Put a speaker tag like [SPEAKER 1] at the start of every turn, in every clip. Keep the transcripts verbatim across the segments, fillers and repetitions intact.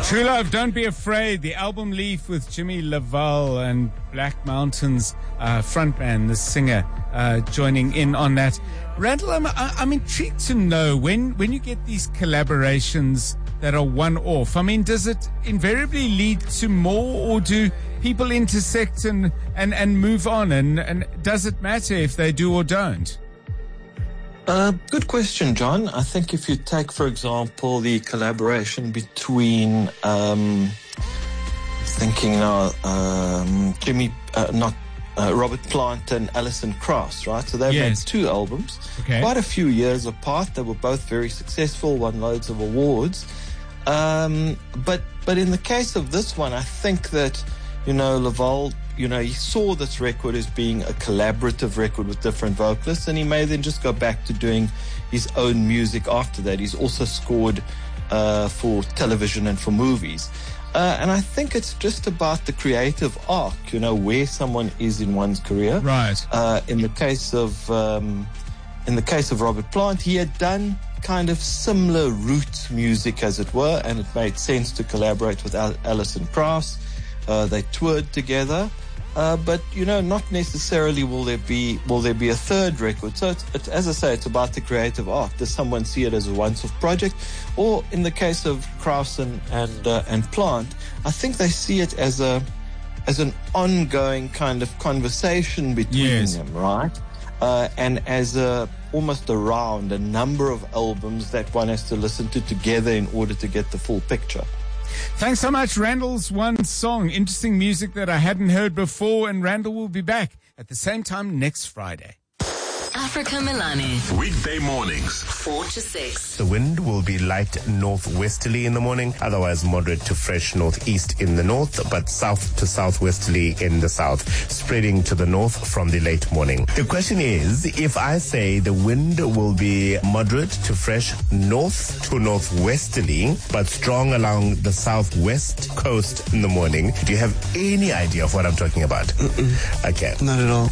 [SPEAKER 1] True Love, Don't Be Afraid, the album Leaf with Jimmy Laval and Black Mountains uh, frontman, the singer, uh, joining in on that. Randall, I'm, I'm intrigued to know when, when you get these collaborations that are one-off, I mean, does it invariably lead to more, or do people intersect and, and, and move on? And, and does it matter if they do or don't?
[SPEAKER 2] Uh, good question, John. I think if you take, for example, the collaboration between, um, thinking now, um, Jimmy, uh, not uh, Robert Plant and Alison Krauss, right? So they've
[SPEAKER 1] Yes.
[SPEAKER 2] made two albums,
[SPEAKER 1] Okay.
[SPEAKER 2] quite a few years apart. They were both very successful, won loads of awards. Um, but but in the case of this one, I think that, you know, Laval, you know, he saw this record as being a collaborative record with different vocalists, and he may then just go back to doing his own music after that. He's also scored uh, for television and for movies. Uh, and I think it's just about the creative arc, you know, where someone is in one's career.
[SPEAKER 1] Right.
[SPEAKER 2] Uh, in the case of um, in the case of Robert Plant, he had done kind of similar roots music, as it were, and it made sense to collaborate with Al- Alison Krauss. Uh, they toured together. Uh, but, you know, not necessarily will there be will there be a third record. So, it's, it's, as I say, it's about the creative art. Does someone see it as a once-off project? Or, in the case of Krauss and and, uh, and Plant, I think they see it as a as an ongoing kind of conversation between
[SPEAKER 1] Yes.
[SPEAKER 2] them, right? Uh, and as a almost around a number of albums that one has to listen to together in order to get the full picture.
[SPEAKER 1] Thanks so much, Randall's one song. Interesting music that I hadn't heard before, and Randall will be back at the same time next Friday.
[SPEAKER 3] Africa Milani.
[SPEAKER 4] Weekday mornings.
[SPEAKER 3] four to six.
[SPEAKER 5] The wind will be light northwesterly in the morning, otherwise moderate to fresh northeast in the north, but south to southwesterly in the south, spreading to the north from the late morning. The question is, if I say the wind will be moderate to fresh north to northwesterly, but strong along the southwest coast in the morning, do you have any idea of what I'm talking about? Mm-mm. Okay.
[SPEAKER 6] Not at all.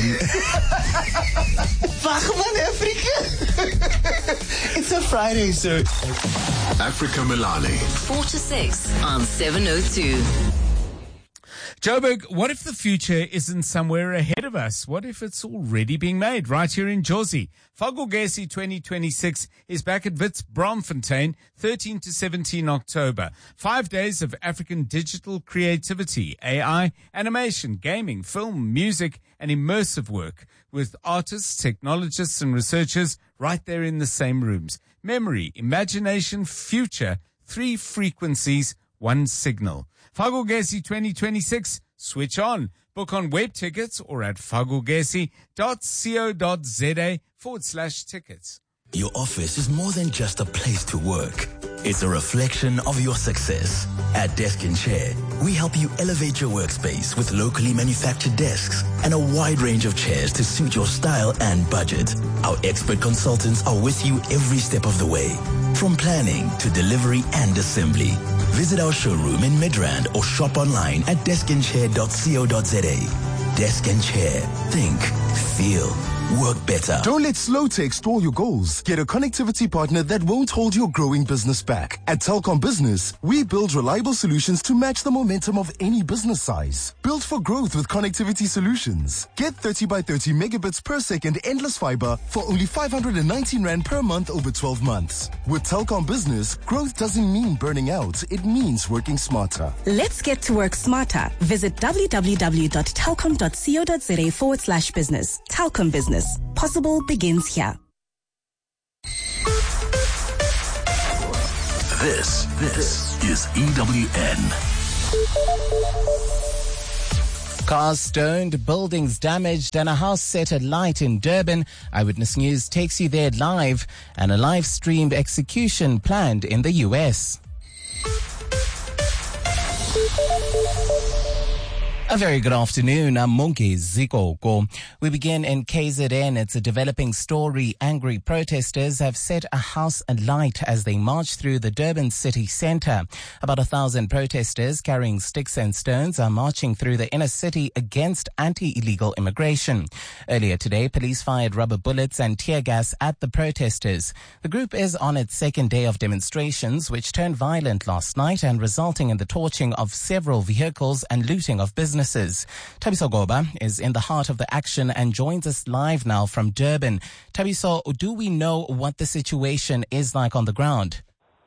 [SPEAKER 5] Um,
[SPEAKER 6] Wagman, Africa. It's a Friday, so.
[SPEAKER 4] Africa Milani.
[SPEAKER 3] four to six on seven oh two.
[SPEAKER 1] Joburg, what if the future isn't somewhere ahead of us? What if it's already being made right here in Jozi? Fagogesi twenty twenty-six is back at Wits Bromfontein, thirteen to seventeen October. Five days of African digital creativity, A I, animation, gaming, film, music, and immersive work with artists, technologists, and researchers right there in the same rooms. Memory, imagination, future, three frequencies, one signal. Fagogesi twenty twenty-six, switch on. Book on web tickets or at fagogesi dot co dot za forward slash tickets.
[SPEAKER 7] Your office is more than just a place to work. It's a reflection of your success. At Desk and Chair, we help you elevate your workspace with locally manufactured desks and a wide range of chairs to suit your style and budget. Our expert consultants are with you every step of the way, from planning to delivery and assembly. Visit our showroom in Midrand or shop online at desk and chair dot co dot za. Desk and Chair. Think, feel, work better.
[SPEAKER 8] Don't let slow tech stall your goals. Get a connectivity partner that won't hold your growing business back. At Telkom Business, we build reliable solutions to match the momentum of any business size. Built for growth with connectivity solutions. Get thirty by thirty megabits per second endless fiber for only five hundred nineteen rand per month over twelve months. With Telkom Business, growth doesn't mean burning out. It means working smarter.
[SPEAKER 9] Let's get to work smarter. Visit w w w dot telkom dot co dot za forward slash business. Telkom Business. Possible begins here.
[SPEAKER 4] This, this is E W N.
[SPEAKER 10] Cars stoned, buildings damaged, and a house set alight in Durban. Eyewitness News takes you there live, and a live-streamed execution planned in the U S. A very good afternoon. I'm Monke Zikoko. We begin in K Z N. It's a developing story. Angry protesters have set a house alight as they march through the Durban city centre. About a thousand protesters carrying sticks and stones are marching through the inner city against anti-illegal immigration. Earlier today, police fired rubber bullets and tear gas at the protesters. The group is on its second day of demonstrations, which turned violent last night and resulting in the torching of several vehicles and looting of businesses. Tabiso Goba is in the heart of the action and joins us live now from Durban. Tabiso, do we know what the situation is like on the ground?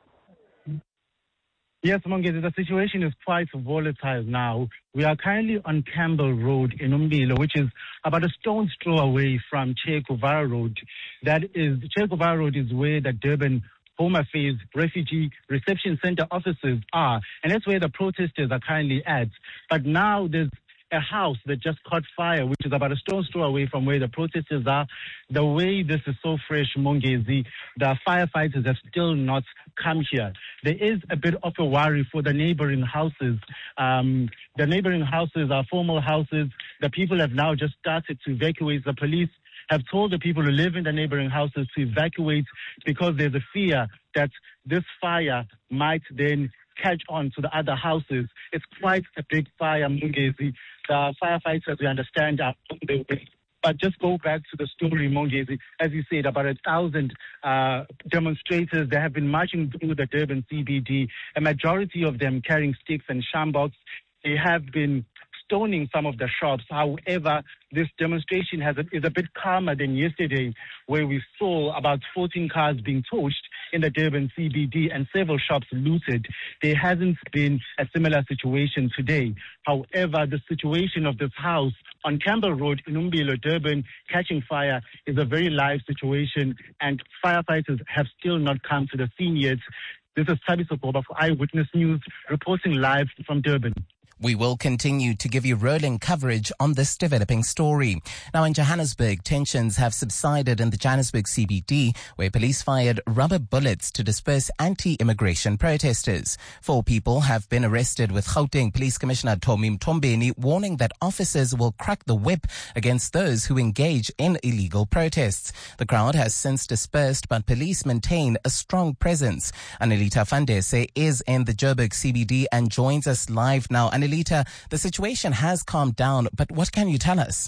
[SPEAKER 11] Yes, Mongezi, the situation is quite volatile now. We are currently on Campbell Road in Umbilo, which is about a stone's throw away from Che Guevara Road. That is, Che Guevara Road is where the Durban Home Affairs Refugee Reception Center offices are, and that's where the protesters are currently at. But now there's a house that just caught fire, which is about a stone's throw away from where the protesters are. The way this is so fresh, Mongezi, the firefighters have still not come here. There is a bit of a worry for the neighboring houses. Um, the neighboring houses are formal houses. The people have now just started to evacuate. The police have told the people who live in the neighboring houses to evacuate because there's a fear that this fire might then catch on to the other houses. It's quite a big fire, Mongezi. The firefighters, we understand, are on their way. But just go back to the story, Mongezi. As you said, about a thousand uh, demonstrators, they have been marching through the Durban C B D, a majority of them carrying sticks and shambox. They have been stoning some of the shops. However, this demonstration has a, is a bit calmer than yesterday, where we saw about fourteen cars being torched in the Durban C B D and several shops looted. There hasn't been a similar situation today. However, the situation of this house on Campbell Road in Umbilo, Durban, catching fire is a very live situation, and firefighters have still not come to the scene yet. This is Tabiso Goba for Eyewitness News, reporting live from Durban.
[SPEAKER 10] We will continue to give you rolling coverage on this developing story. Now in Johannesburg, tensions have subsided in the Johannesburg C B D, where police fired rubber bullets to disperse anti-immigration protesters. Four people have been arrested, with Gauteng Police Commissioner Tommy Mtombeni warning that officers will crack the whip against those who engage in illegal protests. The crowd has since dispersed, but police maintain a strong presence. Anelita Fandese is in the Joburg C B D and joins us live now. Anelita, the situation has calmed down, but what can you tell us?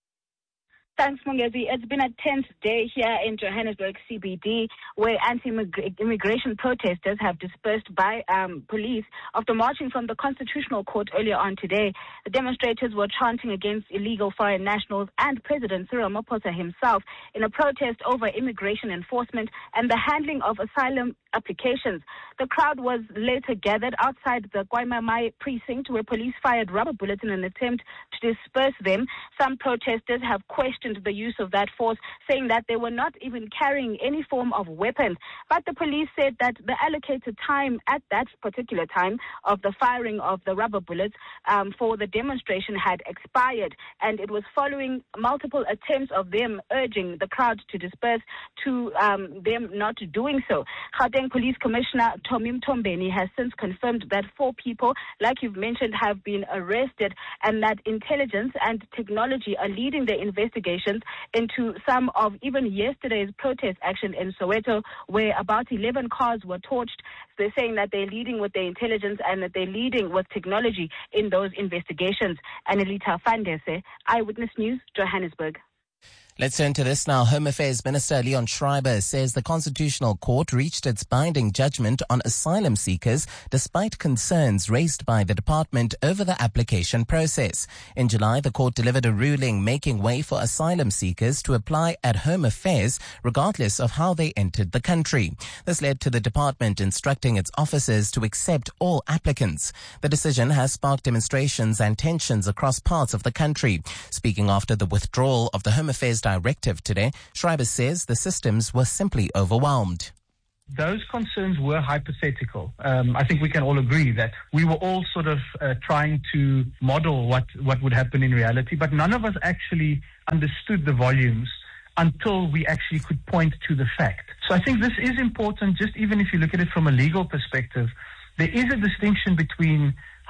[SPEAKER 12] Thanks, Mongezi. It's been a tense day here in Johannesburg C B D, where anti-immigration protesters have dispersed by um, police after marching from the Constitutional Court earlier on today. The demonstrators were chanting against illegal foreign nationals and President Cyril Ramaphosa himself in a protest over immigration enforcement and the handling of asylum applications. The crowd was later gathered outside the Kwaimamai precinct, where police fired rubber bullets in an attempt to disperse them. Some protesters have questioned the use of that force, saying that they were not even carrying any form of weapons. But the police said that the allocated time at that particular time of the firing of the rubber bullets um, for the demonstration had expired, and it was following multiple attempts of them urging the crowd to disperse to um, them not doing so. Gauteng Police Commissioner Tommy Mtombeni has since confirmed that four people, like you've mentioned, have been arrested, and that intelligence and technology are leading the investigations into some of even yesterday's protest action in Soweto, where about eleven cars were torched. They're saying that they're leading with their intelligence and that they're leading with technology in those investigations. Anelita Fandese, Eyewitness News, Johannesburg.
[SPEAKER 10] Let's turn to this now. Home Affairs Minister Leon Schreiber says the Constitutional Court reached its binding judgment on asylum seekers despite concerns raised by the department over the application process. In July, the court delivered a ruling making way for asylum seekers to apply at Home Affairs regardless of how they entered the country. This led to the department instructing its officers to accept all applicants. The decision has sparked demonstrations and tensions across parts of the country. Speaking after the withdrawal of the Home Affairs directive today, Schreiber says the systems were simply overwhelmed.
[SPEAKER 13] Those concerns were hypothetical. Um, I think we can all agree that we were all sort of uh, trying to model what, what would happen in reality, but none of us actually understood the volumes until we actually could point to the fact. So I think this is important, just even if you look at it from a legal perspective. There is a distinction between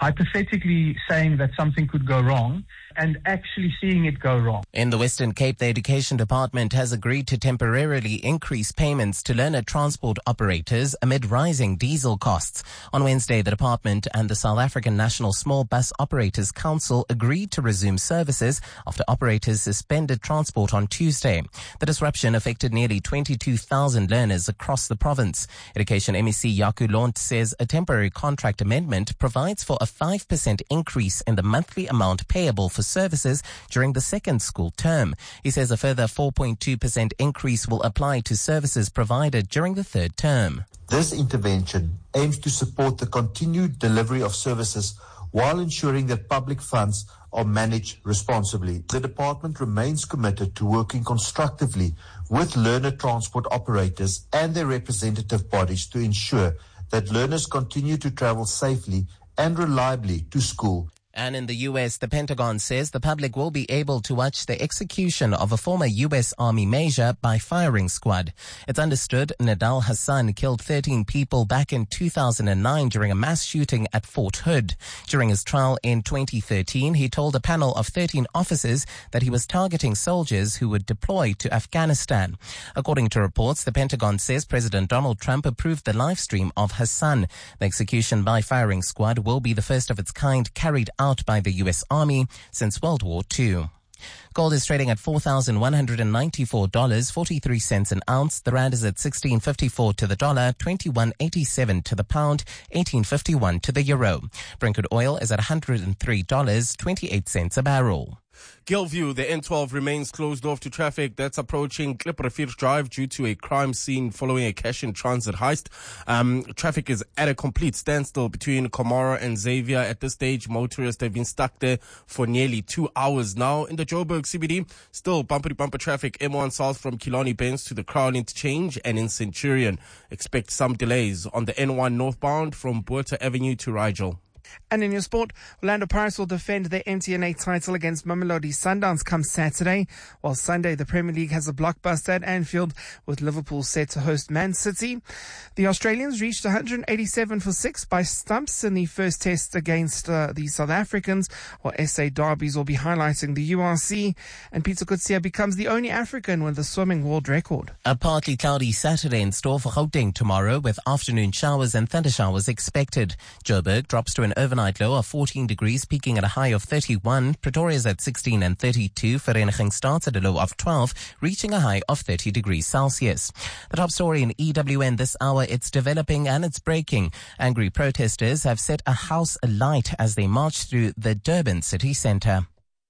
[SPEAKER 13] hypothetically saying that something could go wrong and actually seeing it go wrong.
[SPEAKER 10] In the Western Cape, the Education Department has agreed to temporarily increase payments to learner transport operators amid rising diesel costs. On Wednesday, the department and the South African National Small Bus Operators Council agreed to resume services after operators suspended transport on Tuesday. The disruption affected nearly twenty-two thousand learners across the province. Education M E C Yaku Lont says a temporary contract amendment provides for a five percent increase in the monthly amount payable for services during the second school term. He says a further four point two percent increase will apply to services provided during the third term.
[SPEAKER 14] This intervention aims to support the continued delivery of services while ensuring that public funds are managed responsibly. The department remains committed to working constructively with learner transport operators and their representative bodies to ensure that learners continue to travel safely and reliably to school.
[SPEAKER 10] And in the U S, the Pentagon says the public will be able to watch the execution of a former U S Army major by firing squad. It's understood Nadal Hassan killed thirteen people back in two thousand nine during a mass shooting at Fort Hood. During his trial in twenty thirteen, he told a panel of thirteen officers that he was targeting soldiers who would deploy to Afghanistan. According to reports, the Pentagon says President Donald Trump approved the live stream of Hassan. The execution by firing squad will be the first of its kind carried out out by the U S Army since World War Two. Gold is trading at four thousand one hundred ninety-four dollars and forty-three cents an ounce. The rand is at sixteen fifty-four to the dollar, twenty-one eighty-seven to the pound, eighteen fifty-one to the euro. Brent crude oil is at one hundred three dollars and twenty-eight cents a barrel.
[SPEAKER 15] Gilview, the N twelve remains closed off to traffic that's approaching Klipprivier Drive due to a crime scene following a cash-in-transit heist. Um, traffic is at a complete standstill between Komara and Xavier. At this stage, motorists have been stuck there for nearly two hours now. In the Joburg C B D, still bumper-to-bumper traffic M one south from Killarney Benz to the Crown Interchange and in Centurion. Expect some delays on the N one northbound from Buerta Avenue to Rigel.
[SPEAKER 16] And in your sport, Orlando Pirates will defend their M T N A title against Mamelodi Sundowns come Saturday, while Sunday the Premier League has a blockbuster at Anfield with Liverpool set to host Man City. The Australians reached one hundred eighty-seven for six by stumps in the first test against uh, the South Africans, while S A derbies will be highlighting the U R C, and Peter Kutsia becomes the only African with the swimming world record.
[SPEAKER 10] A partly cloudy Saturday in store for Gauteng tomorrow, with afternoon showers and thunder showers expected. Joburg drops to an overnight low of fourteen degrees, peaking at a high of thirty-one. Pretoria's at sixteen and thirty-two. Vereniging starts at a low of twelve, reaching a high of thirty degrees Celsius. The top story in E W N this hour, it's developing and it's breaking. Angry protesters have set a house alight as they march through the Durban city centre.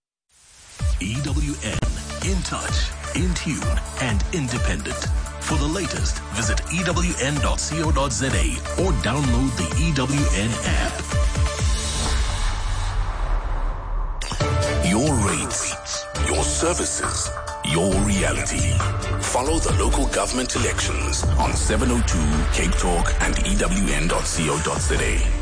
[SPEAKER 4] E W N, in touch, in tune and independent. For the latest, visit E W N dot co dot za or download the E W N app. Your rates, your services, your reality. Follow the local government elections on seven oh two Cape Talk and E W N dot co dot za.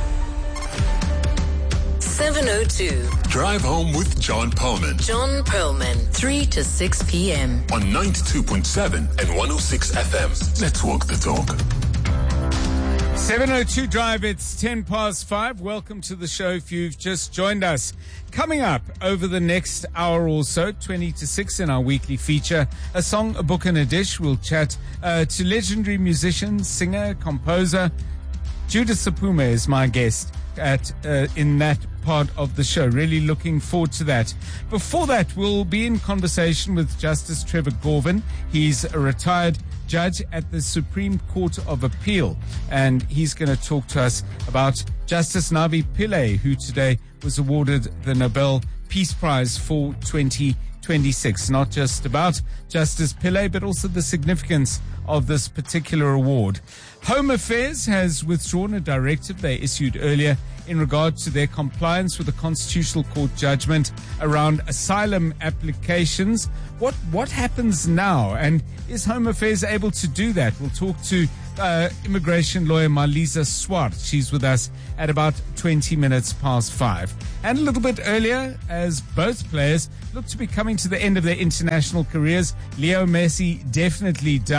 [SPEAKER 3] seven oh two.
[SPEAKER 4] Drive home with John Perlman.
[SPEAKER 3] John Perlman, three to six p.m.
[SPEAKER 4] on ninety-two point seven and one oh six F M. Let's walk the talk.
[SPEAKER 1] seven oh two Drive, it's ten past five. Welcome to the show if you've just joined us. Coming up over the next hour or so, twenty to six in our weekly feature, a song, a book and a dish. We'll chat uh, to legendary musician, singer, composer. Judith Sapuma is my guest at uh, in that part of the show. Really looking forward to that. Before that, we'll be in conversation with Justice Trevor Gorvin. He's a retired judge at the Supreme Court of Appeal, and he's going to talk to us about Justice Navi Pillay, who today was awarded the Nobel Peace Prize for twenty twenty-six. Not just about Justice Pillay, but also the significance of this particular award. Home Affairs has withdrawn a directive they issued earlier in regard to their compliance with the Constitutional Court judgment around asylum applications. What what happens now? And is Home Affairs able to do that? We'll talk to uh, immigration lawyer Marliza Swart. She's with us at about twenty minutes past five. And a little bit earlier, as both players look to be coming to the end of their international careers, Leo Messi definitely done.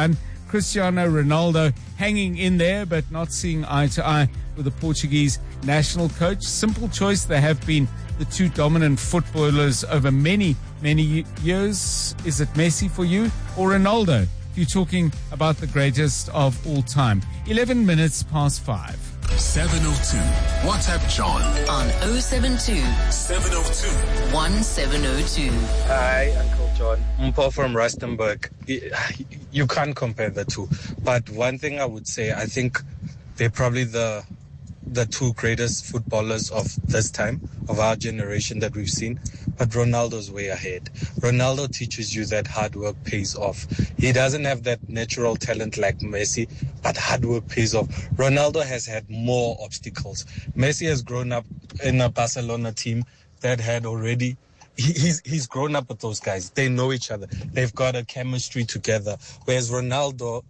[SPEAKER 1] Cristiano Ronaldo hanging in there but not seeing eye to eye with the Portuguese national coach. Simple choice. They have been the two dominant footballers over many, many years. Is it Messi for you or Ronaldo? If you're talking about the greatest of all time. eleven minutes past five.
[SPEAKER 4] seven oh two. WhatsApp John
[SPEAKER 3] on oh seven two,
[SPEAKER 4] seven oh two,
[SPEAKER 3] one seven oh two.
[SPEAKER 17] Hi, Uncle John. Mpo from Rustenburg. You can't compare the two. But one thing I would say, I think they're probably the the two greatest footballers of this time, of our generation that we've seen. But Ronaldo's way ahead. Ronaldo teaches you that hard work pays off. He doesn't have that natural talent like Messi, but hard work pays off. Ronaldo has had more obstacles. Messi has grown up in a Barcelona team that had already he, he's he's grown up with those guys. They know each other. They've got a chemistry together. Whereas Ronaldo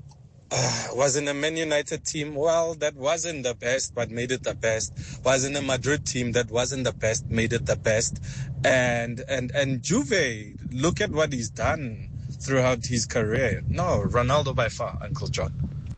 [SPEAKER 17] uh, was in a Man United team. Well, that wasn't the best, but made it the best. Was in a Madrid team that wasn't the best, made it the best. And and and Juve, look at what he's done throughout his career. No, Ronaldo by far, Uncle John.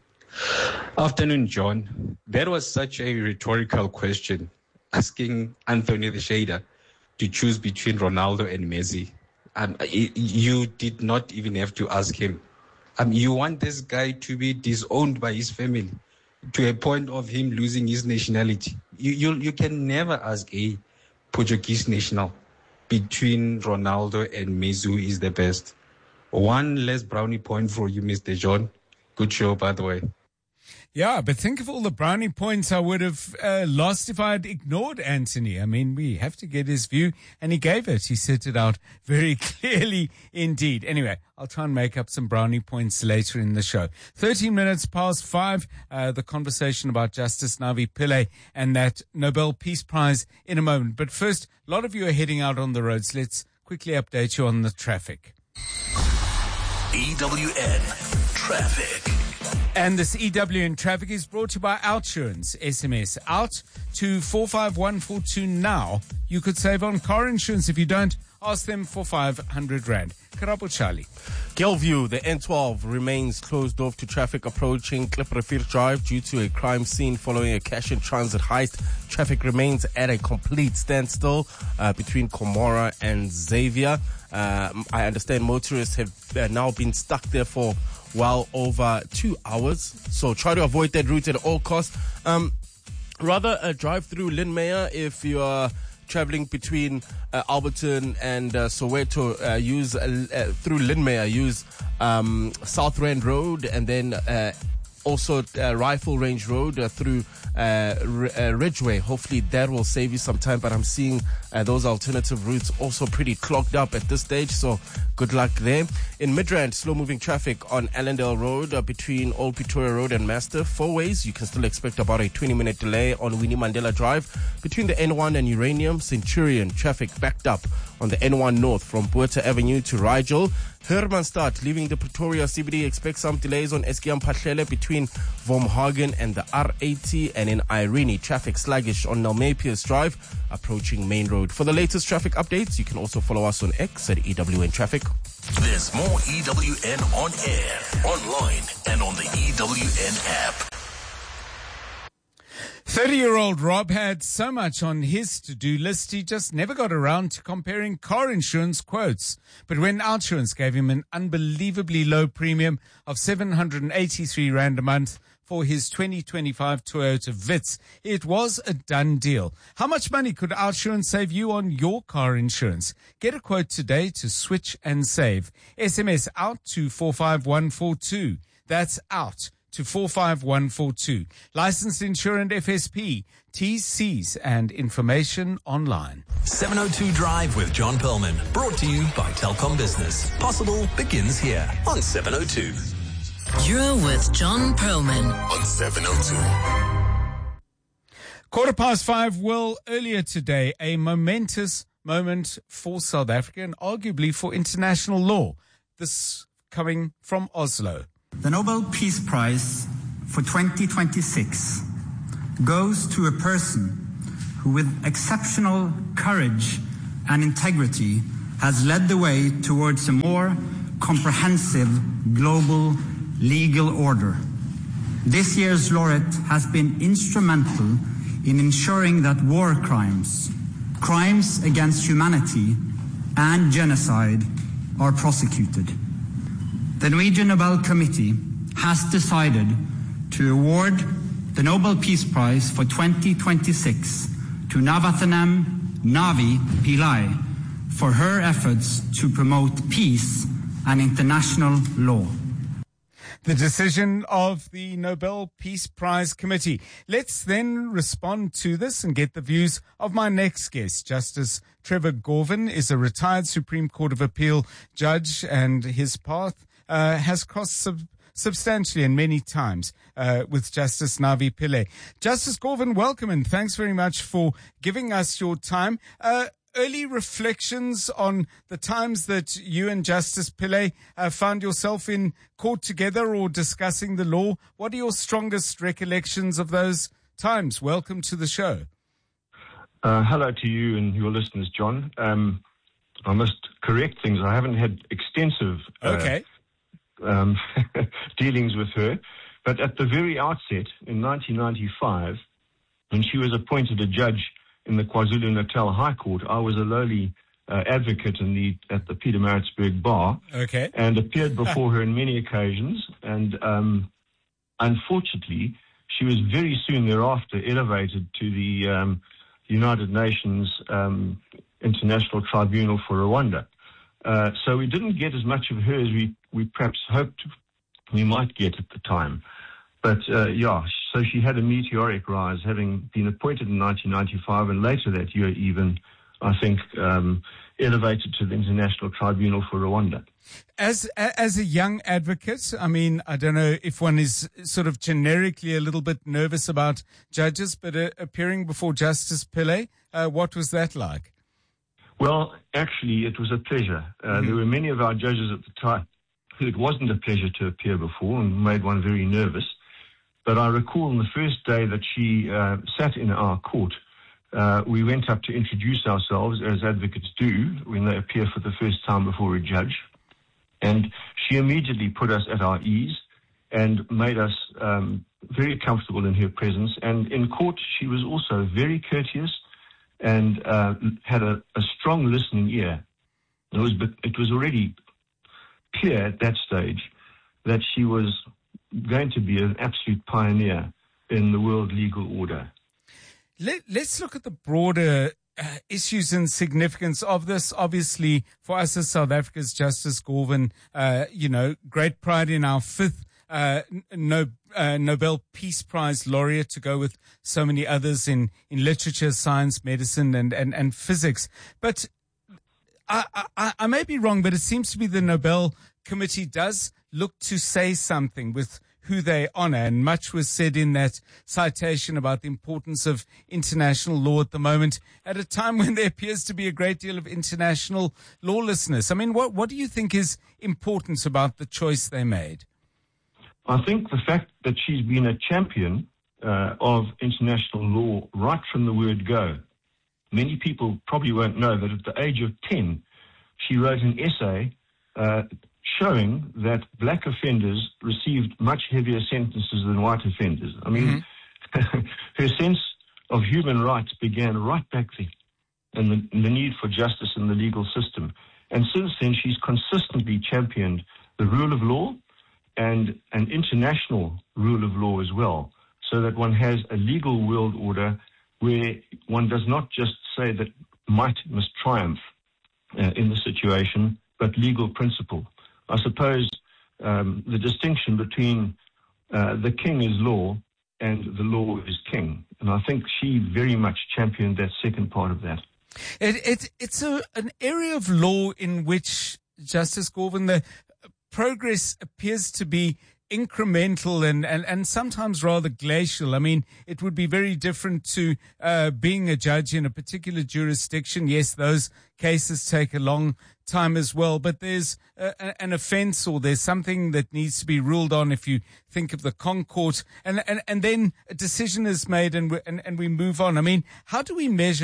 [SPEAKER 18] Afternoon, John. That was such a rhetorical question, asking Anthony the Shader to choose between Ronaldo and Messi. Um, you did not even have to ask him. Um, you want this guy to be disowned by his family to a point of him losing his nationality. You you, you can never ask a Portuguese national between Ronaldo and Messi who is the best. One less brownie point for you, Mister John. Good show, by the way.
[SPEAKER 1] Yeah, but think of all the brownie points I would have uh, lost if I had ignored Anthony. I mean, we have to get his view, and he gave it. He set it out very clearly indeed. Anyway, I'll try and make up some brownie points later in the show. thirteen minutes past five, uh, the conversation about Justice Navi Pillay and that Nobel Peace Prize in a moment. But first, a lot of you are heading out on the roads. Let's quickly update you on the traffic.
[SPEAKER 4] E W N Traffic.
[SPEAKER 1] And this E W N Traffic is brought to you by Outsurance. S M S out to four five one four two now. You could save on car insurance. If you don't, ask them for five hundred rand. Karabo Charlie.
[SPEAKER 15] Gilview, the N twelve remains closed off to traffic approaching Klipperrivier Drive due to a crime scene following a cash and transit heist. Traffic remains at a complete standstill uh, between Komora and Xavier. Uh, I understand motorists have uh, now been stuck there for well over two hours. So try to avoid that route at all costs. Um, rather uh, drive through Lynmeyer if you are traveling between uh, Alberton and uh, Soweto. Uh, use uh, uh, through Lynmeyer, use um, South Rand Road and then uh, also uh, Rifle Range Road uh, through uh, R- uh, Ridgeway. Hopefully that will save you some time, but I'm seeing uh, those alternative routes also pretty clogged up at this stage, so good luck there. In Midrand, slow-moving traffic on Allendale Road uh, between Old Pretoria Road and Master. Four ways, you can still expect about a twenty-minute delay on Winnie Mandela Drive. Between the N one and Uranium, Centurion, traffic backed up on the N one North from Buerta Avenue to Rigel. Hermanstad, leaving the Pretoria C B D, expect some delays on Eskiam Pahlele between Vormhagen and the R eighty, and in Irene, traffic sluggish on Nelmapius Drive, approaching Main Road. For the latest traffic updates, you can also follow us on X at E W N Traffic.
[SPEAKER 4] There's more E W N on air, online, and on the E W N app.
[SPEAKER 1] thirty-year-old Rob had so much on his to-do list, he just never got around to comparing car insurance quotes. But when Outsurance gave him an unbelievably low premium of seven hundred eighty-three rand a month for his twenty twenty-five Toyota Vitz, it was a done deal. How much money could Outsurance save you on your car insurance? Get a quote today to switch and save. S M S out to four five one four two. That's out to four five one four two. Licensed insurance F S P, T Cs and information online.
[SPEAKER 19] seven oh two Drive with John Perlman. Brought to you by Telkom Business. Possible begins here on seven oh two.
[SPEAKER 3] You're with John Perlman
[SPEAKER 4] on seven oh
[SPEAKER 1] two. Quarter past five. Well, earlier today, a momentous moment for South Africa and arguably for international law. This coming from Oslo.
[SPEAKER 20] The Nobel Peace Prize for twenty twenty-six goes to a person who, with exceptional courage and integrity, has led the way towards a more comprehensive global legal order. This year's laureate has been instrumental in ensuring that war crimes, crimes against humanity, and genocide are prosecuted. The Norwegian Nobel Committee has decided to award the Nobel Peace Prize for twenty twenty-six to Navathanam Navi Pillai for her efforts to promote peace and international law.
[SPEAKER 1] The decision of the Nobel Peace Prize Committee. Let's then respond to this and get the views of my next guest. Justice Trevor Gorvin is a retired Supreme Court of Appeal judge, and his path uh, has crossed sub- substantially and many times uh, with Justice Navi Pillay. Justice Gorvin, welcome, and thanks very much for giving us your time. Uh, Early reflections on the times that you and Justice Pillay uh, found yourself in court together or discussing the law. What are your strongest recollections of those times? Welcome to the show.
[SPEAKER 21] Uh, hello to you and your listeners, John. Um, I must correct things. I haven't had extensive uh,
[SPEAKER 1] okay.
[SPEAKER 21] um, dealings with her. But at the very outset, in nineteen ninety-five, when she was appointed a judge in the KwaZulu-Natal High Court, I was a lowly uh, advocate in the at the Pietermaritzburg Bar,
[SPEAKER 1] okay,
[SPEAKER 21] and appeared before her on many occasions. And um, unfortunately, she was very soon thereafter elevated to the um, United Nations um, International Tribunal for Rwanda. Uh, so we didn't get as much of her as we, we perhaps hoped we might get at the time. But, uh, yeah, so she had a meteoric rise, having been appointed in nineteen ninety-five, and later that year even, I think, um, elevated to the International Tribunal for Rwanda.
[SPEAKER 1] As as a young advocate, I mean, I don't know if one is sort of generically a little bit nervous about judges, but uh, appearing before Justice Pillay, uh, what was that like?
[SPEAKER 21] Well, actually, it was a pleasure. Uh, mm-hmm. There were many of our judges at the time who it wasn't a pleasure to appear before and made one very nervous. But I recall on the first day that she uh, sat in our court, uh, we went up to introduce ourselves, as advocates do when they appear for the first time before a judge. And she immediately put us at our ease and made us um, very comfortable in her presence. And in court, she was also very courteous and uh, had a, a strong listening ear. It was, it was already clear at that stage that she was going to be an absolute pioneer in the world legal order.
[SPEAKER 1] Let, let's look at the broader uh, issues and significance of this. Obviously, for us as South Africa's Justice Gorvin, uh, you know, great pride in our fifth uh, no, uh, Nobel Peace Prize laureate, to go with so many others in, in literature, science, medicine, and, and, and physics. But I, I, I may be wrong, but it seems to be the Nobel Committee does look to say something with who they honor, and much was said in that citation about the importance of international law at the moment, at a time when there appears to be a great deal of international lawlessness. I mean, what, what do you think is important about the choice they made?
[SPEAKER 21] I think the fact that she's been a champion uh, of international law right from the word go. Many people probably won't know that at the age of ten, she wrote an essay uh, showing that black offenders received much heavier sentences than white offenders. I mean, mm-hmm. her sense of human rights began right back then, and the, and the need for justice in the legal system. And since then, she's consistently championed the rule of law and an international rule of law as well, so that one has a legal world order where one does not just say that might must triumph uh, in the situation, but legal principle. I suppose um, the distinction between uh, the king is law and the law is king. And I think she very much championed that second part of that.
[SPEAKER 1] It, it, it's a, an area of law in which, Justice Gorvin, the progress appears to be incremental and, and, and sometimes rather glacial. I mean, it would be very different to uh, being a judge in a particular jurisdiction. Yes, those cases take a long time as well, but there's a, an offense or there's something that needs to be ruled on if you think of the Concourt, and, and, and then a decision is made and we, and, and we move on. I mean, how do we measure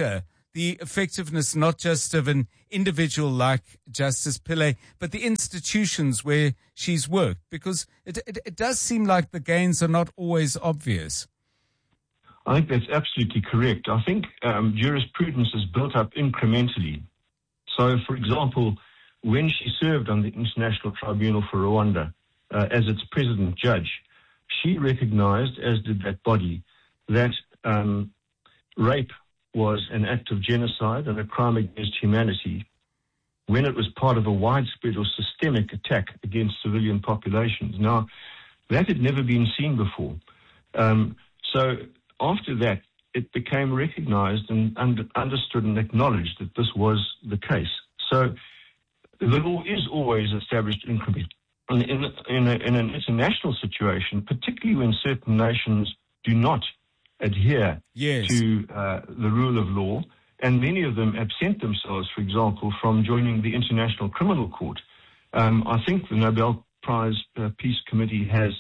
[SPEAKER 1] the effectiveness not just of an individual like Justice Pillay, but the institutions where she's worked? Because it, it, it does seem like the gains are not always obvious.
[SPEAKER 21] I think that's absolutely correct. I think um, jurisprudence is built up incrementally. So, for example, when she served on the International Tribunal for Rwanda uh, as its president judge, she recognized, as did that body, that um, rape was an act of genocide and a crime against humanity when it was part of a widespread or systemic attack against civilian populations. Now, that had never been seen before. Um, so after that, it became recognized and under, understood and acknowledged that this was the case. So the law is always established incrementally. In, in, in, a, in an international situation, particularly when certain nations do not adhere
[SPEAKER 1] yes.
[SPEAKER 21] to uh, the rule of law, and many of them absent themselves, for example, from joining the International Criminal Court. Um, I think the Nobel Prize uh, Peace Committee has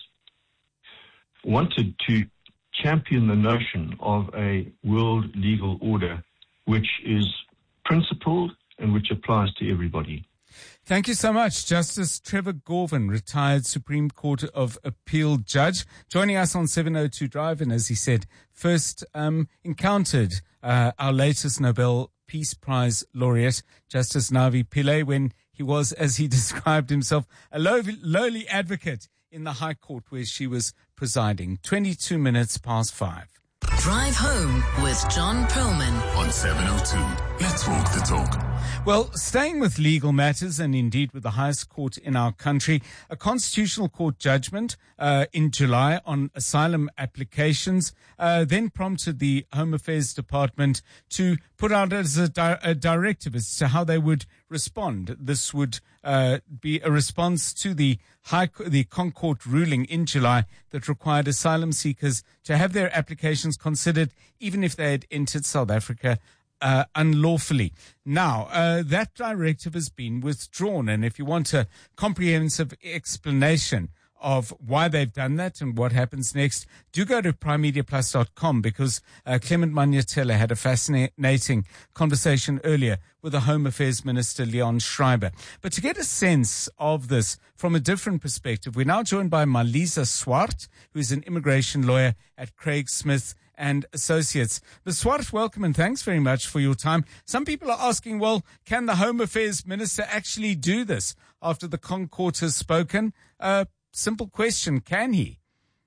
[SPEAKER 21] wanted to champion the notion of a world legal order which is principled and which applies to everybody.
[SPEAKER 1] Thank you so much, Justice Trevor Gorvin, retired Supreme Court of Appeal judge, joining us on seven oh two Drive, and as he said, first um, encountered uh, our latest Nobel Peace Prize laureate, Justice Navi Pillay, when he was, as he described himself, a lowly, lowly advocate in the High Court where she was presiding. twenty-two minutes past five.
[SPEAKER 3] Drive home with John Perlman
[SPEAKER 4] on seven oh two. Let's walk the talk.
[SPEAKER 1] Well, staying with legal matters and indeed with the highest court in our country, a constitutional court judgment uh, in July on asylum applications uh, then prompted the Home Affairs Department to put out as a, di- a directive as to how they would respond. This would uh, be a response to the High the Concourt ruling in July that required asylum seekers to have their applications considered even if they had entered South Africa Uh, unlawfully. Now, uh, that directive has been withdrawn, and if you want a comprehensive explanation of why they've done that and what happens next, do go to prime media plus dot com, because uh, Clement Manyatela had a fascinating conversation earlier with the Home Affairs Minister, Leon Schreiber. But to get a sense of this from a different perspective, we're now joined by Maliza Swart, who is an immigration lawyer at Craig Smith and Associates. Miz Swart, welcome and thanks very much for your time. Some people are asking, well, can the Home Affairs Minister actually do this after the Concourt has spoken? Uh, simple question, can he?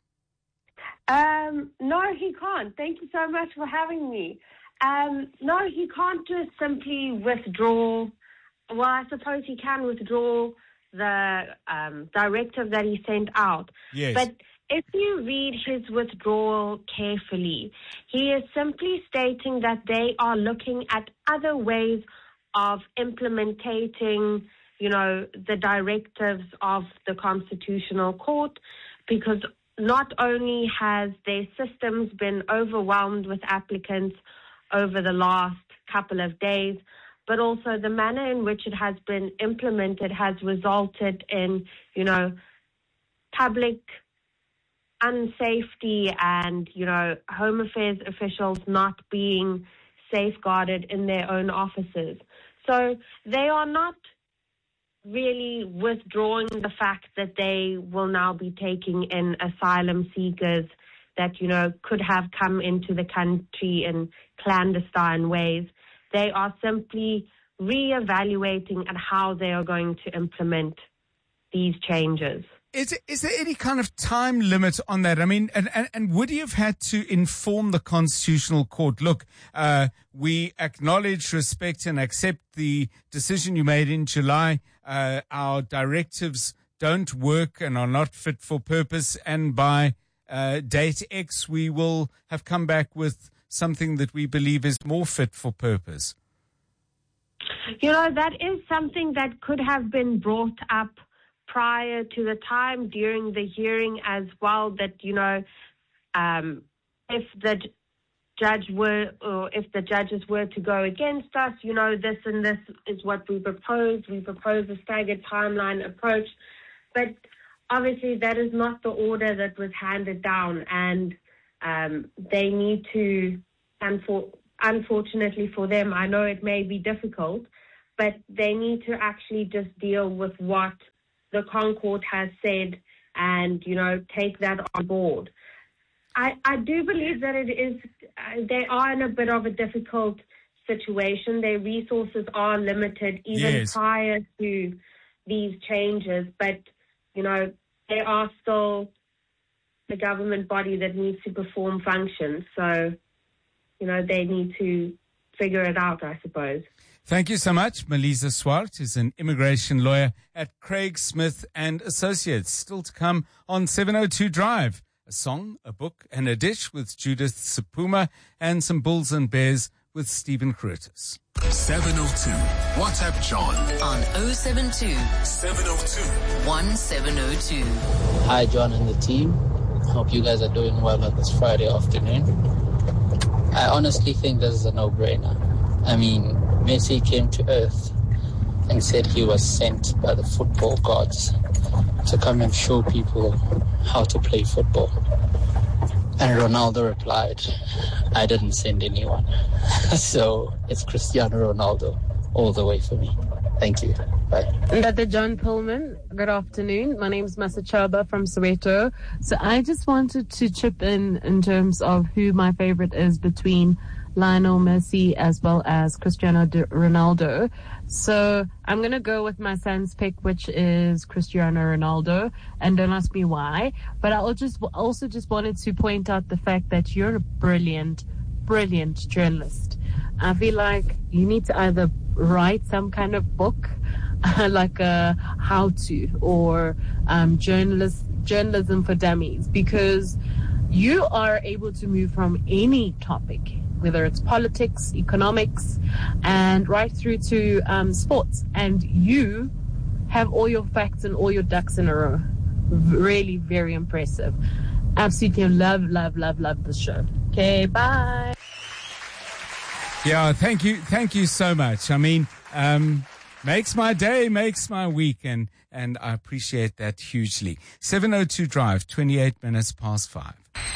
[SPEAKER 2] Um, no, he can't. Thank you so much for having me. Um, no, he can't just simply withdraw. Well, I suppose he can withdraw the um, directive that he sent out.
[SPEAKER 1] Yes.
[SPEAKER 2] But if you read his withdrawal carefully, he is simply stating that they are looking at other ways of implementing, you know, the directives of the Constitutional Court, because not only has their systems been overwhelmed with applicants over the last couple of days, but also the manner in which it has been implemented has resulted in, you know, public unsafety and, you know, Home Affairs officials not being safeguarded in their own offices. So they are not really withdrawing the fact that they will now be taking in asylum seekers that, you know, could have come into the country in clandestine ways. They are simply reevaluating at how they are going to implement these changes.
[SPEAKER 1] Is, is there any kind of time limit on that? I mean, and, and, and would you have had to inform the Constitutional Court, look, uh, we acknowledge, respect and accept the decision you made in July. Uh, our directives don't work and are not fit for purpose. And by uh, date X, we will have come back with something that we believe is more fit for purpose.
[SPEAKER 2] You know, that is something that could have been brought up prior to the time during the hearing as well, that, you know, um, if the judge were, or if the judges were to go against us, you know, this and this is what we propose. We propose a staggered timeline approach. But obviously that is not the order that was handed down, and um, they need to, and for unfortunately for them, I know it may be difficult, but they need to actually just deal with what the Concord has said and, you know, take that on board. I, I do believe that it is, uh, they are in a bit of a difficult situation. Their resources are limited even
[SPEAKER 1] Yes.
[SPEAKER 2] prior to these changes, but, you know, they are still the government body that needs to perform functions. So, you know, they need to figure it out, I suppose.
[SPEAKER 1] Thank you so much. Melisa Swart is an immigration lawyer at Craig Smith and Associates. Still to come on seven oh two Drive. A song, a book, and a dish with Judith Sepuma, and some Bulls and Bears with Stephen Curtis.
[SPEAKER 4] seven oh two. WhatsApp John.
[SPEAKER 3] On oh seven two,
[SPEAKER 4] seven oh two,
[SPEAKER 3] one seven oh two.
[SPEAKER 5] Hi, John and the team. Hope you guys are doing well on this Friday afternoon. I honestly think this is a no-brainer. I mean, Messi came to earth and said he was sent by the football gods to come and show people how to play football. And Ronaldo replied, I didn't send anyone. So it's Cristiano Ronaldo all the way for me. Thank you. Bye.
[SPEAKER 22] Ndate John Pillman, good afternoon. My name is Masachaba from Soweto. So I just wanted to chip in in terms of who my favorite is between Lionel Messi as well as Cristiano Ronaldo. So I'm going to go with my son's pick, which is Cristiano Ronaldo, and don't ask me why. But I just also just wanted to point out the fact that you're a brilliant, brilliant journalist. I feel like you need to either write some kind of book, like a how-to, or um, journalist journalism for dummies, because you are able to move from any topic, whether it's politics, economics, and right through to um, sports. And you have all your facts and all your ducks in a row. Really very impressive. Absolutely love, love, love, love the show. Okay, bye.
[SPEAKER 1] Yeah, thank you. Thank you so much. I mean, um, makes my day, makes my week, and, and I appreciate that hugely. seven oh two Drive, twenty-eight minutes past five.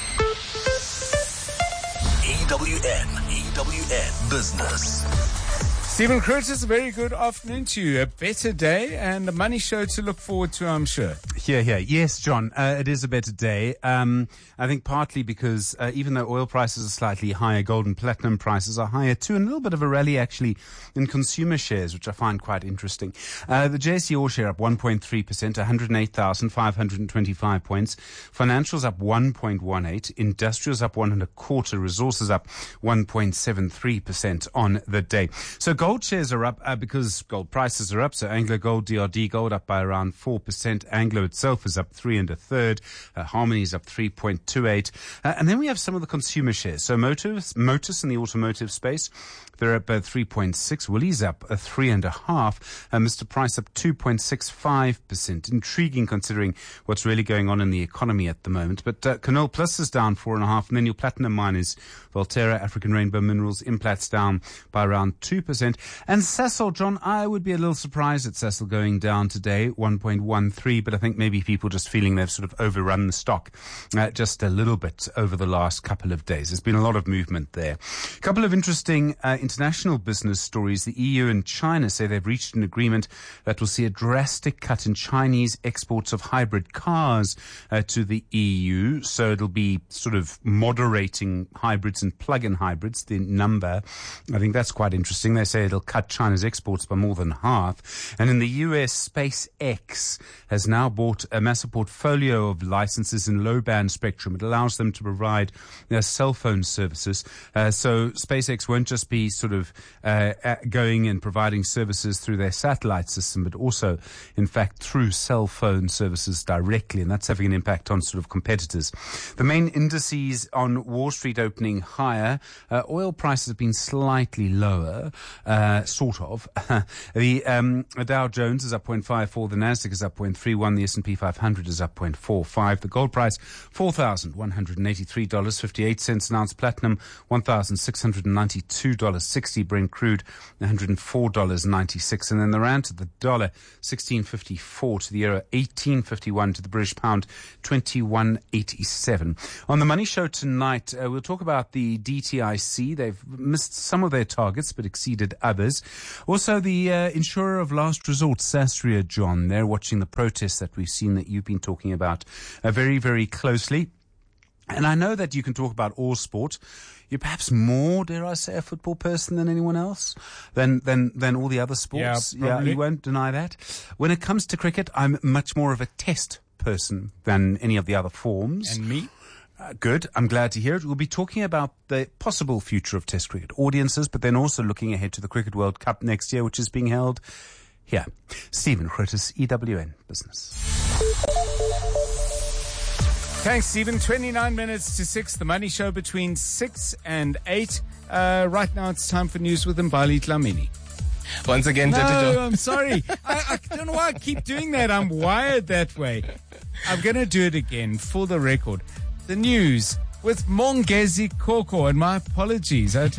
[SPEAKER 4] E W N, E W N Business.
[SPEAKER 1] Stephen Curtis, a very good afternoon to you. A better day and a money show to look forward to, I'm sure.
[SPEAKER 23] Here, here. Yes, John, uh, it is a better day. Um, I think partly because uh, even though oil prices are slightly higher, gold and platinum prices are higher too, and a little bit of a rally actually in consumer shares, which I find quite interesting. Uh, the J S E All share up one point three percent, one hundred eight thousand five hundred twenty-five points. Financials up one point one eight. Industrials up one and a quarter. Resources up one point seven three percent on the day. So gold shares are up uh, because gold prices are up. So Anglo Gold, D R D Gold up by around four percent. Anglo itself is up three and a third. Uh, Harmony is up three point two eight. Uh, and then we have some of the consumer shares. So Motus, Motus in the automotive space, they're up uh, three point six. Woolies up a uh, three and a half. Uh, Mister Price up two point six five percent. Intriguing considering what's really going on in the economy at the moment. But uh, Canal Plus is down four and a half. And then your platinum miners, Volterra, African Rainbow Minerals, Implats down by around two percent. And Sasol, John, I would be a little surprised at Sasol going down today, one point one three. But I think maybe people just feeling they've sort of overrun the stock uh, just a little bit over the last couple of days. There's been a lot of movement there. A couple of interesting uh, international business stories. The E U and China say they've reached an agreement that will see a drastic cut in Chinese exports of hybrid cars uh, to the E U. So it'll be sort of moderating hybrids and plug-in hybrids, the number. I think that's quite interesting. They say it'll cut China's exports by more than half. And in the U S, SpaceX has now bought a massive portfolio of licenses in low-band spectrum. It allows them to provide their cell phone services. Uh, so SpaceX won't just be sort of uh, going and providing services through their satellite system, but also, in fact, through cell phone services directly, and that's having an impact on sort of competitors. The main indices on Wall Street opening higher. Uh, oil prices have been slightly lower, uh, sort of. the um, Dow Jones is up zero point five four, the Nasdaq is up zero point three one, the S S and P five hundred is up zero point four five. The gold price, four thousand one hundred eighty-three dollars and fifty-eight cents an ounce. Platinum, one thousand six hundred ninety-two dollars and sixty cents. Brent crude, one hundred four dollars and ninety-six cents. And then the rand to the dollar, sixteen fifty-four to the euro, eighteen fifty-one to the British pound, twenty-one eighty-seven. On the Money Show tonight, uh, we'll talk about the D T I C. They've missed some of their targets but exceeded others. Also, the uh, insurer of last resort, Sastria, John. They're watching the protests that we've seen that you've been talking about uh, very, very closely. And I know that you can talk about all sport. You're perhaps more, dare I say, a football person than anyone else, than than than all the other sports.
[SPEAKER 1] Yeah, probably.
[SPEAKER 23] Yeah, you won't deny that. When it comes to cricket, I'm much more of a test person than any of the other forms.
[SPEAKER 1] And me?
[SPEAKER 23] Uh, good. I'm glad to hear it. We'll be talking about the possible future of Test cricket audiences, but then also looking ahead to the Cricket World Cup next year, which is being held here. Stephen Grootes, E W N Business.
[SPEAKER 1] Thanks, Stephen. twenty-nine minutes to six. The Money Show between six and eight. Uh, right now it's time for news with Mbali Dlamini.
[SPEAKER 10] Once again,
[SPEAKER 1] no,
[SPEAKER 10] Jojo.
[SPEAKER 1] I'm sorry. I, I don't know why I keep doing that. I'm wired that way. I'm going to do it again for the record. The news with Mongezi Koko, and my apologies. I,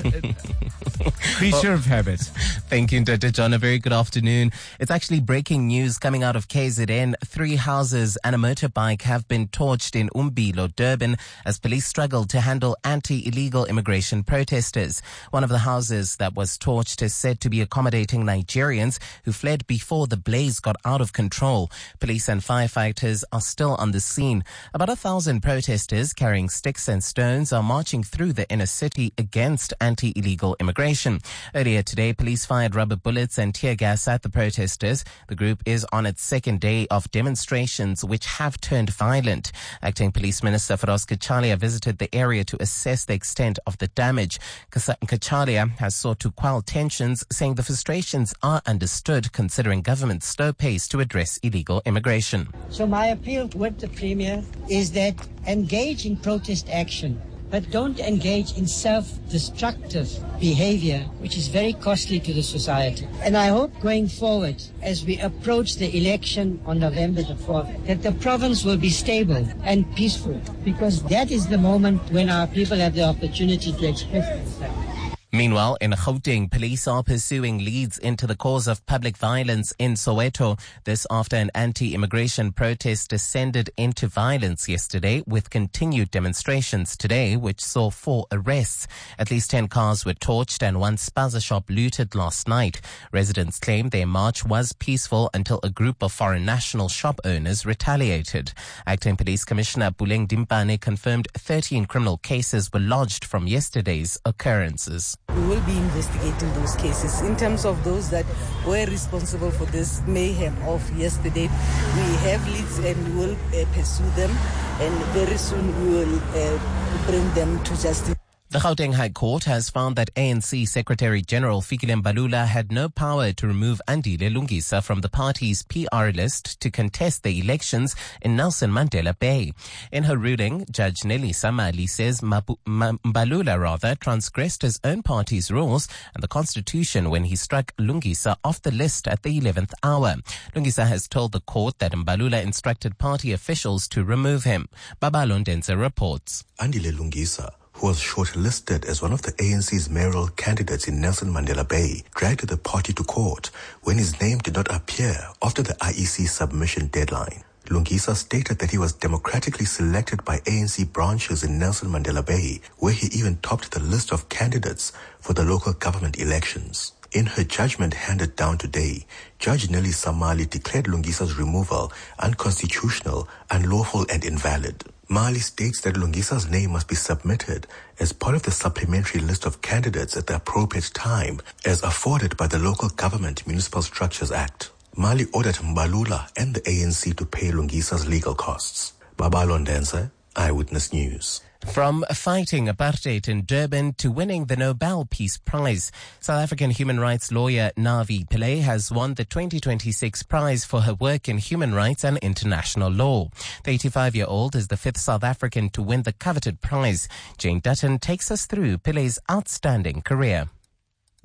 [SPEAKER 1] creature of habit.
[SPEAKER 10] Thank you, Doctor John. A very good afternoon. It's actually breaking news coming out of K Z N. Three houses and a motorbike have been torched in Umbilo, Durban, as police struggled to handle anti-illegal immigration protesters. One of the houses that was torched is said to be accommodating Nigerians who fled before the blaze got out of control. Police and firefighters are still on the scene. About a thousand protesters carrying sticks and stones are marching through the inner city against anti-illegal immigration. Earlier today, police fired rubber bullets and tear gas at the protesters. The group is on its second day of demonstrations which have turned violent. Acting Police Minister Feroz Kachalia visited the area to assess the extent of the damage. Kachalia has sought to quell tensions, saying the frustrations are understood considering government's slow pace to address illegal immigration.
[SPEAKER 6] So my appeal with the Premier is that engage in protest action, but don't engage in self-destructive behavior, which is very costly to the society. And I hope going forward, as we approach the election on November the fourth, that the province will be stable and peaceful, because that is the moment when our people have the opportunity to express themselves.
[SPEAKER 10] Meanwhile, in Gauteng, police are pursuing leads into the cause of public violence in Soweto. This after an anti-immigration protest descended into violence yesterday, with continued demonstrations today, which saw four arrests. At least ten cars were torched and one spaza shop looted last night. Residents claim their march was peaceful until a group of foreign national shop owners retaliated. Acting Police Commissioner Puleng Dimpane confirmed thirteen criminal cases were lodged from yesterday's occurrences.
[SPEAKER 7] We will be investigating those cases. In terms of those that were responsible for this mayhem of yesterday, we have leads and we will uh, pursue them, and very soon we will uh, bring them to justice.
[SPEAKER 10] The Gauteng High Court has found that A N C Secretary General Fikile Mbalula had no power to remove Andile Lungisa from the party's P R list to contest the elections in Nelson Mandela Bay. In her ruling, Judge Nelly Samali says Mabu- M- Mbalula rather transgressed his own party's rules and the constitution when he struck Lungisa off the list at the eleventh hour. Lungisa has told the court that Mbalula instructed party officials to remove him. Babalo Ndenze reports.
[SPEAKER 8] Andile Lungisa, who was shortlisted as one of the A N C's mayoral candidates in Nelson Mandela Bay, dragged the party to court when his name did not appear after the I E C submission deadline. Lungisa stated that he was democratically selected by A N C branches in Nelson Mandela Bay, where he even topped the list of candidates for the local government elections. In her judgment handed down today, Judge Nelly Samali declared Lungisa's removal unconstitutional, unlawful and invalid. Mali states that Lungisa's name must be submitted as part of the supplementary list of candidates at the appropriate time as afforded by the Local Government Municipal Structures Act. Mali ordered Mbalula and the A N C to pay Lungisa's legal costs. Babalo Ndenze, Eyewitness News.
[SPEAKER 10] From fighting apartheid in Durban to winning the Nobel Peace Prize, South African human rights lawyer Navi Pillay has won the twenty twenty-six prize for her work in human rights and international law. The eighty-five-year-old is the fifth South African to win the coveted prize. Jane Dutton takes us through Pillay's outstanding career.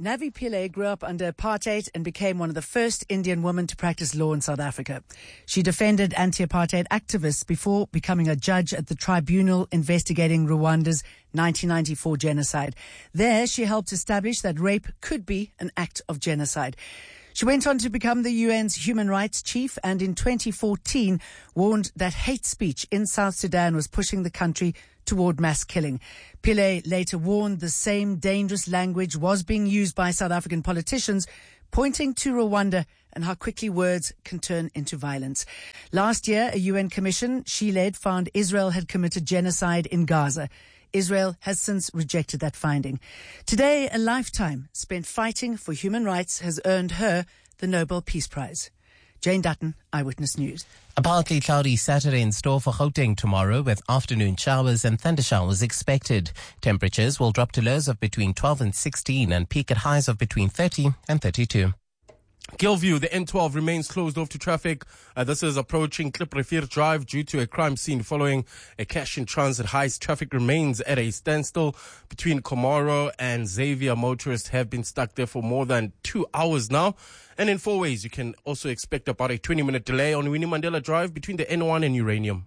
[SPEAKER 9] Navi Pillay grew up under apartheid and became one of the first Indian women to practice law in South Africa. She defended anti-apartheid activists before becoming a judge at the tribunal investigating Rwanda's nineteen ninety-four genocide. There, she helped establish that rape could be an act of genocide. She went on to become the U N's human rights chief and in twenty fourteen warned that hate speech in South Sudan was pushing the country toward mass killing. Pillay later warned the same dangerous language was being used by South African politicians, pointing to Rwanda and how quickly words can turn into violence. Last year, a U N commission she led found Israel had committed genocide in Gaza. Israel has since rejected that finding. Today, a lifetime spent fighting for human rights has earned her the Nobel Peace Prize. Jane Dutton, Eyewitness News.
[SPEAKER 10] A partly cloudy Saturday in store for Gauteng tomorrow, with afternoon showers and thunder showers expected. Temperatures will drop to lows of between twelve and sixteen and peak at highs of between thirty and thirty-two.
[SPEAKER 15] Gilview, the N twelve remains closed off to traffic. Uh, this is approaching Klip-Rivier Drive due to a crime scene following a cash in transit heist. Traffic remains at a standstill between Komoro and Xavier. Motorists have been stuck there for more than two hours now. And in four ways, you can also expect about a twenty-minute delay on Winnie Mandela Drive between the N one and Uranium.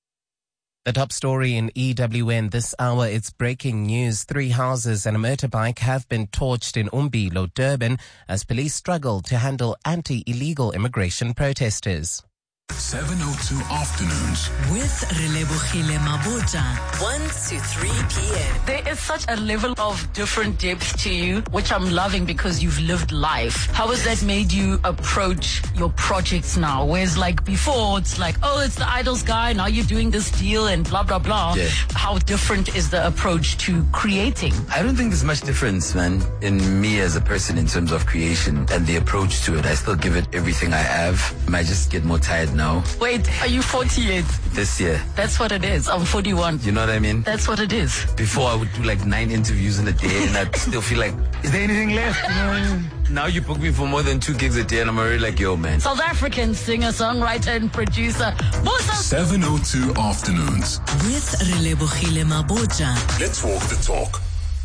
[SPEAKER 10] The top story in E W N this hour, it's breaking news. Three houses and a motorbike have been torched in Umbilo, Durban, as police struggle to handle anti-illegal immigration protesters.
[SPEAKER 4] seven oh two afternoons.
[SPEAKER 3] With Relebohile Mabota, one to three p.m.
[SPEAKER 22] There is such a level of different depth to you, which I'm loving because you've lived life. How has that made you approach your projects now? Whereas like before, it's like, oh, it's the Idols guy, now you're doing this deal and blah, blah, blah.
[SPEAKER 11] Yeah.
[SPEAKER 22] How different is the approach to creating?
[SPEAKER 11] I don't think there's much difference, man, in me as a person in terms of creation and the approach to it. I still give it everything I have. I might just get more tired now.
[SPEAKER 22] Wait, are you forty yet?
[SPEAKER 11] This year.
[SPEAKER 22] That's what it is. I'm forty-one.
[SPEAKER 11] You know what I mean?
[SPEAKER 22] That's what it is.
[SPEAKER 11] Before I would do like nine interviews in a day and I'd still feel like, is there anything left? You know what I mean? Now you book me for more than two gigs a day and I'm already like, yo, man.
[SPEAKER 22] South African singer, songwriter and producer, Bosa.
[SPEAKER 4] seven oh two afternoons.
[SPEAKER 3] With Relebohile Mabota.
[SPEAKER 4] Let's walk the talk.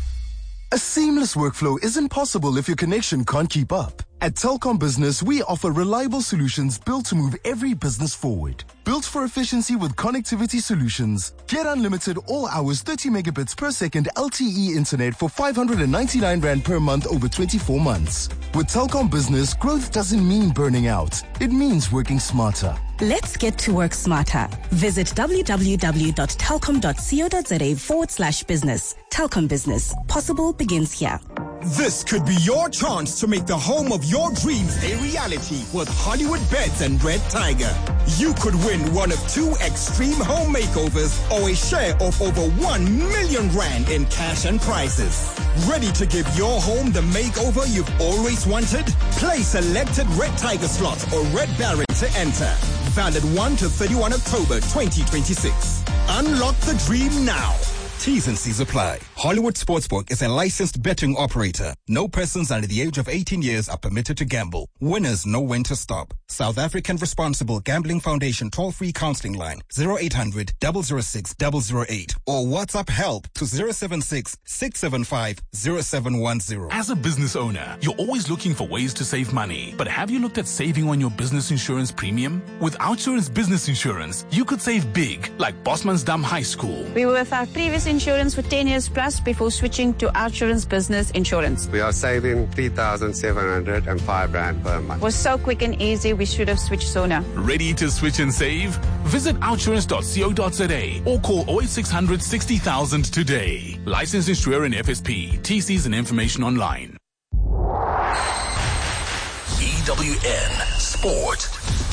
[SPEAKER 12] A seamless workflow isn't possible if your connection can't keep up. At Telkom Business, we offer reliable solutions built to move every business forward. Built for efficiency with connectivity solutions. Get unlimited all hours thirty megabits per second L T E internet for five hundred ninety-nine rand per month over twenty-four months. With Telkom Business, growth doesn't mean burning out. It means working smarter.
[SPEAKER 24] Let's get to work smarter. Visit www.telkom.co.za forward slash business. Telkom Business. Possible begins here.
[SPEAKER 25] This could be your chance to make the home of your dreams a reality with Hollywood Beds and Red Tiger. You could win one of two extreme home makeovers or a share of over one million rand in cash and prizes. Ready to give your home the makeover you've always wanted? Play selected Red Tiger slots or Red Baron to enter. Valid first to thirty-first October twenty twenty-six. Unlock the dream now. T's and C's apply. Hollywood Sportsbook is a licensed betting operator. No persons under the age of eighteen years are permitted to gamble. Winners know when to stop. South African Responsible Gambling Foundation toll-free counseling line zero eight hundred, zero zero six, zero zero eight or WhatsApp help to zero seven six, six seven five, zero seven one zero.
[SPEAKER 4] As a business owner, you're always looking for ways to save money. But have you looked at saving on your business insurance premium? With Outsurance Business Insurance, you could save big, like Bosmansdam High School.
[SPEAKER 26] We were with our previous insurance for ten years plus before switching to Outsurance Business Insurance.
[SPEAKER 27] We are saving three thousand seven hundred five rand per month.
[SPEAKER 26] It was so quick and easy, we should have switched sooner.
[SPEAKER 4] Ready to switch and save? Visit outsurance dot co dot za or call oh eight six hundred, sixty thousand today. Licensed insurer in F S P. T Cs and information online. E W N Sport.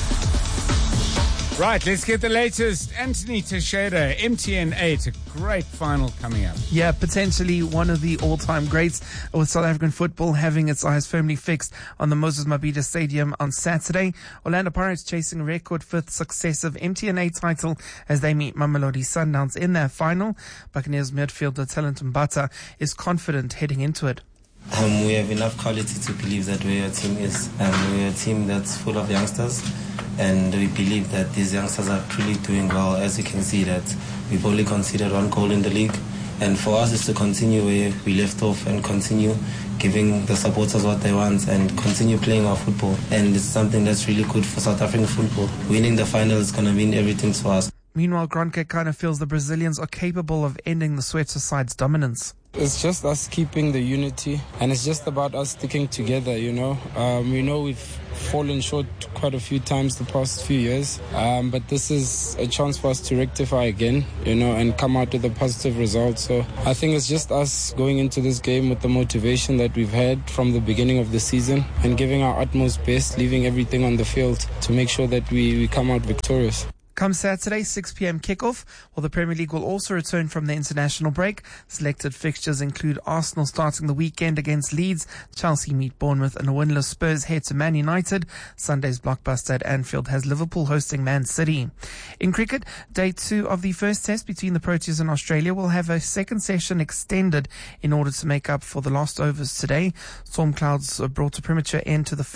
[SPEAKER 1] Right, let's get the latest. Anthony Teixeira, M T N eight, a great final coming up.
[SPEAKER 16] Yeah, potentially one of the all-time greats, with South African football having its eyes firmly fixed on the Moses Mabhida Stadium on Saturday. Orlando Pirates chasing a record fifth successive M T N eight title as they meet Mamelodi Sundowns in their final. Buccaneers midfielder Talent Mbata is confident heading into it.
[SPEAKER 28] Um, we have enough quality to believe that where our team is. Um, we're a team that's full of youngsters, and we believe that these youngsters are truly doing well. As you can see, that we've only conceded one goal in the league, And for us, is to continue where we left off and continue giving the supporters what they want and continue playing our football. And it's something that's really good for South African football. Winning the final is going to mean everything to us.
[SPEAKER 16] Meanwhile, Gronke kind of feels the Brazilians are capable of ending the Soweto side's dominance.
[SPEAKER 2] It's just us keeping the unity, and it's just about us sticking together, you know. Um, we know we've fallen short quite a few times the past few years, um, but this is a chance for us to rectify again, you know, and come out with a positive result. So I think it's just us going into this game with the motivation that we've had from the beginning of the season and giving our utmost best, leaving everything on the field to make sure that we, we come out victorious.
[SPEAKER 16] Come Saturday, six p.m. kickoff. Well, the Premier League will also return from the international break. Selected fixtures include Arsenal starting the weekend against Leeds, Chelsea meet Bournemouth, and a winless Spurs head to Man United. Sunday's blockbuster at Anfield has Liverpool hosting Man City. In cricket, day two of the first test between the Proteas and Australia will have a second session extended in order to make up for the lost overs today. Storm clouds brought a premature end to the